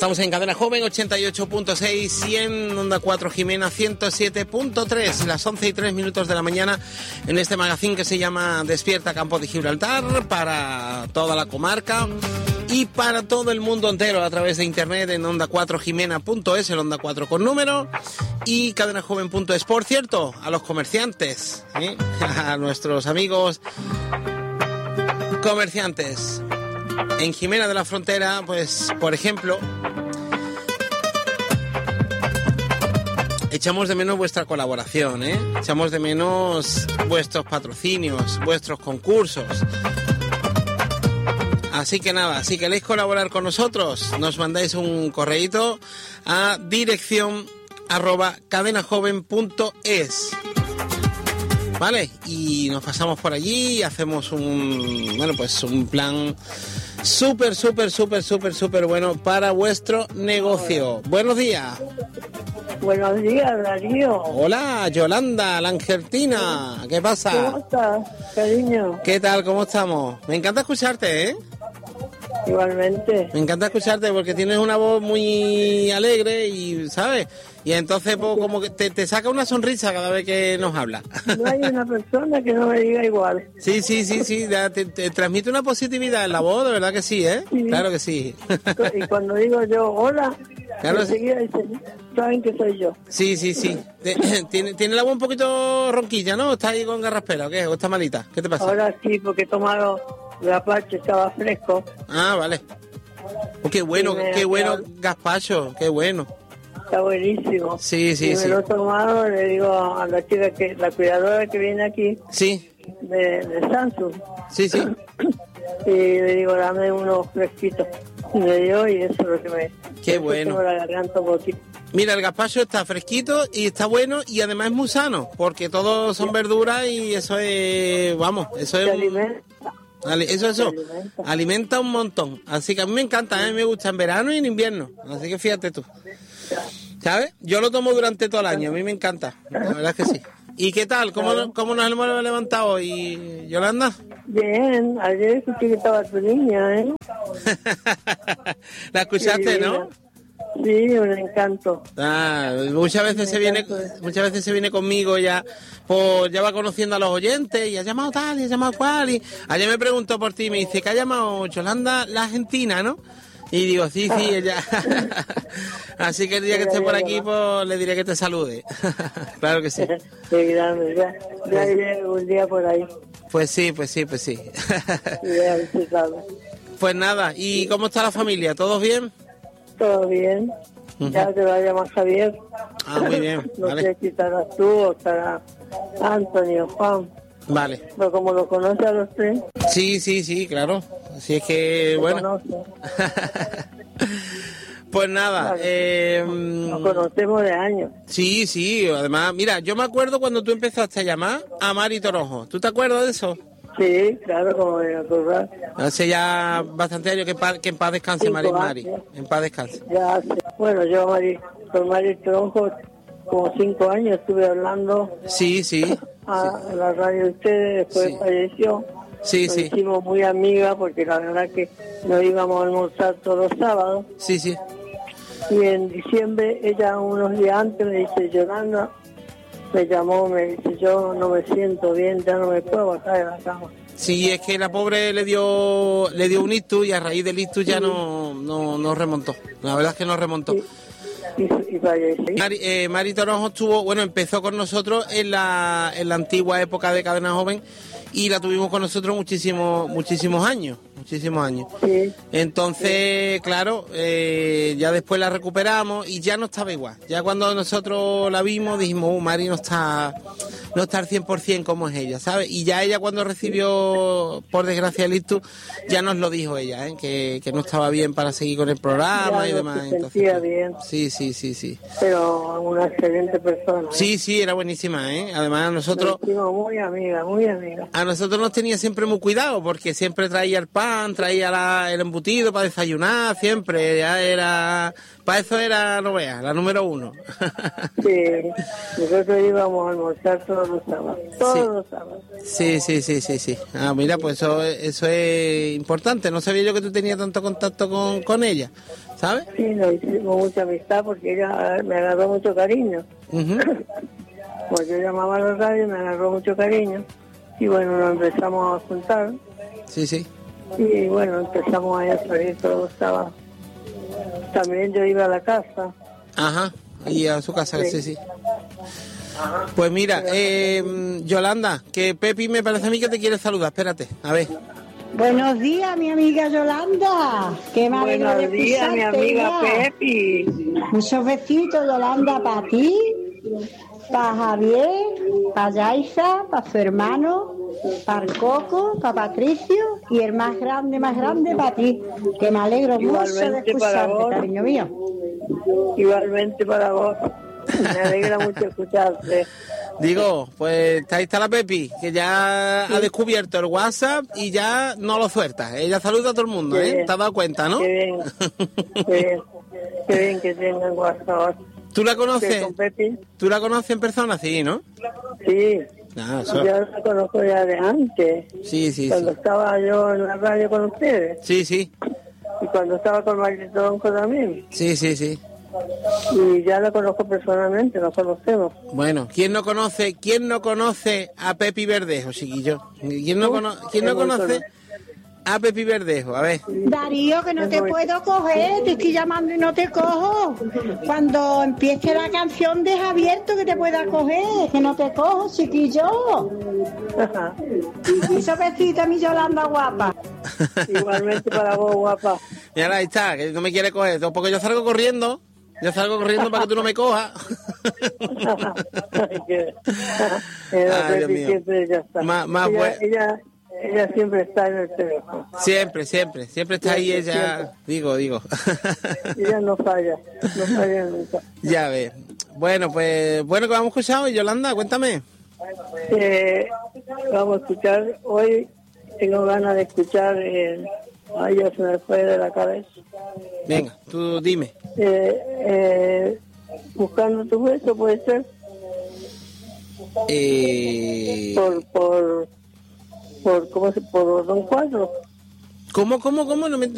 Estamos en Cadena Joven 88.6 y en Onda 4 Jimena 107.3, las 11:03 de la mañana, en este magazín que se llama Despierta Campo de Gibraltar, para toda la comarca y para todo el mundo entero a través de internet en onda4jimena.es, el Onda 4 con número, y cadenajoven.es. Por cierto, a los comerciantes, a nuestros amigos comerciantes en Jimena de la Frontera, pues por ejemplo, echamos de menos vuestra colaboración, echamos de menos vuestros patrocinios, vuestros concursos. Así que nada, si queréis colaborar con nosotros, nos mandáis un correíto a dirección @cadenajoven.es. Vale, y nos pasamos por allí y hacemos un plan súper bueno para vuestro negocio. Buenos días. Buenos días, Darío. Hola, Yolanda, la Argentina. ¿Qué pasa? ¿Cómo estás, cariño? ¿Qué tal? ¿Cómo estamos? Me encanta escucharte, ¿eh? Igualmente. Me encanta escucharte porque tienes una voz muy alegre y, ¿sabes? Y entonces pues, como que te saca una sonrisa cada vez que nos habla. No hay una persona que no me diga igual. Sí, te transmite una positividad en la voz, de verdad que sí, ¿eh? Sí. Claro que sí. Y cuando digo yo hola, claro, enseguida dicen, saben que soy yo. Sí. Tiene la voz un poquito ronquilla, ¿no? ¿Está ahí con garraspera o qué? ¿O está malita? ¿Qué te pasa? Ahora sí, porque he tomado gazpacho, estaba fresco. Ah, vale. Oh, qué bueno, gazpacho, qué bueno. Está buenísimo. Sí. Me lo he tomado, le digo a la chica, la cuidadora que viene aquí. Sí. De Samsung. Sí. Y le digo, dame unos fresquitos. Y me dio, y eso es lo que me... Qué bueno. Tengo la garganta un poquito. Mira, el gazpacho está fresquito y está bueno y además es muy sano, porque todos son verduras y eso es, eso es... Eso. Alimenta un montón. Así que a mí me encanta, a mí me gusta en verano y en invierno. Así que fíjate tú. ¿Sabes? Yo lo tomo durante todo el año, a mí me encanta. La verdad es que sí. ¿Y qué tal? ¿Cómo nos hemos levantado hoy, Yolanda? Bien, ayer escuché que estaba tu niña, ¿eh? ¿La escuchaste, no? Sí, un encanto. Muchas veces se viene conmigo ya, pues ya va conociendo a los oyentes y ha llamado tal y ha llamado cual, y ayer me preguntó por ti y me dice que ha llamado Yolanda la Argentina, ¿no? Y digo, sí, ella. Así que el día que esté por aquí, pues le diré que te salude. Claro que sí. Qué grande, ya iré un día por ahí. Pues sí. Pues nada, ¿y cómo está la familia? ¿Todos bien? Todo bien. Ya te va a llamar Javier. Muy bien. No vale. sé si estarás tú o estará Antonio, Juan. Vale. Pero como lo conoce a los tres. Sí, claro. Así es que, bueno. Pues nada. Vale. Nos conocemos de años. Sí. Además, mira, yo me acuerdo cuando tú empezaste a llamar a Mari Toronjo. ¿Tú te acuerdas de eso? Sí, claro, como me acordar. Hace ya bastante años que en paz descanse Mari. En paz descanse. Ya hace, bueno, yo con Mari Tronjo como 5 años estuve hablando. Sí. A la radio de ustedes, después falleció. Sí. Nos hicimos muy amigas porque la verdad que nos íbamos a almorzar todos los sábados. Sí. Y en diciembre, ella unos días antes me dice, Yolanda, me llamó, me dice, yo no me siento bien, ya no me puedo bajar de la cama. Sí, es que la pobre le dio un ictus y a raíz del ictus ya no remontó. La verdad es que no remontó. Y falleció. Mari Toronjo empezó con nosotros en la antigua época de Cadena Joven y la tuvimos con nosotros muchísimos años. Sí. Entonces, claro, ya después la recuperamos y ya no estaba igual. Ya cuando nosotros la vimos dijimos, Mari no está al 100% como es ella, ¿sabes? Y ya ella cuando recibió, por desgracia, el ictus, ya nos lo dijo ella, que no estaba bien para seguir con el programa ya y demás. Se sentía bien. Sí. Pero una excelente persona. Sí, era buenísima, ¿eh? Además nosotros... Muy amiga. A a nosotros nos tenía siempre muy cuidado, porque siempre traía el pan, traía el embutido para desayunar, siempre, ya era, para eso era, no veas, la número 1. Sí, nosotros íbamos a almorzar todos los sábados, los sábados. Sí. Ah, mira, pues eso es importante, no sabía yo que tú tenías tanto contacto con ella, ¿sabes? Sí, nos hicimos mucha amistad porque ella me agarró mucho cariño. Pues yo llamaba a la radio y me agarró mucho cariño. Y bueno, nos empezamos a juntar. Sí. Y bueno, empezamos a salir todos los sábados. También yo iba a la casa. Ajá, y a su casa, sí. Pues mira, Yolanda, que Pepi me parece a mí que te quiere saludar, espérate, a ver. Buenos días, mi amiga Yolanda. Qué me alegro de Buenos días, mi amiga Pepi. Muchos besitos, Yolanda, para ti, para Javier, para Yaisa, para su hermano, para el Coco, para Patricio y el más grande para ti. Que me alegro mucho de escucharte, cariño mío. Igualmente para vos. Me alegra mucho escucharte. Digo, pues ahí está la Pepi, que ya ha descubierto el WhatsApp y ya no lo suelta. Ella saluda a todo el mundo, ¿eh? ¿Te has dado cuenta, no? Qué bien que tengan WhatsApp. ¿Tú la conoces? ¿Con Pepi? ¿Tú la conoces en persona? Sí, ¿no? Sí. Eso. Yo la conozco ya de antes. Sí. Cuando estaba yo en la radio con ustedes. Sí. Y cuando estaba con Marito también. Sí. Y ya la conozco personalmente, nos conocemos. Bueno, ¿quién no conoce a Pepi Verdejo, chiquillo? ¿Quién no conoce a Pepi Verdejo? A ver. Darío, que no te puedo coger, te estoy llamando y no te cojo. Cuando empiece la canción deja abierto que te pueda coger, que no te cojo, chiquillo. Esos besitos, mi Yolanda guapa. Igualmente para vos, guapa. Mira, ahí está, que no me quiere coger, porque yo salgo corriendo para que tú no me cojas. Ay, Dios mío. Siempre ya está. Ella siempre está en el teléfono. Siempre está ahí ella, digo. Ella no falla nunca. Ya ves. Bueno, pues, que vamos escuchado, Yolanda, cuéntame. Vamos a escuchar, hoy tengo ganas de escuchar, ay, ya se me fue de la cabeza. Venga, tú dime. Buscando tu beso, puede ser. Por Don Cuadro. ¿Cómo? No me